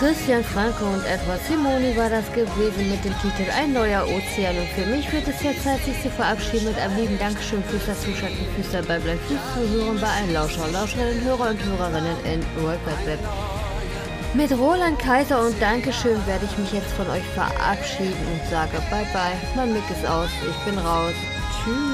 Christian Franke und Edward Simoni war das gewesen mit dem Titel Ein neuer Ozean. Und für mich wird es jetzt Zeit, sich zu verabschieden mit einem lieben Dankeschön fürs Dazuschalten, fürs dabei bleiben, fürs Zuhören bei allen Lauscher und Lauscherinnen, Hörer und Hörerinnen in World Wide Web. Mit Roland Kaiser und Dankeschön werde ich mich jetzt von euch verabschieden und sage Bye Bye, mein Mick ist aus, ich bin raus. Tschüss.